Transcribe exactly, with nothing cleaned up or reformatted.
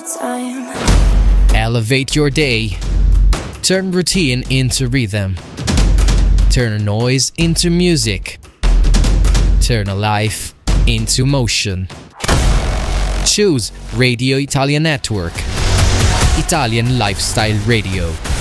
time. Elevate your day. Turn routine into rhythm. Turn noise into music. Turn a life into motion. Choose Radio Italia Network. Italian Lifestyle Radio.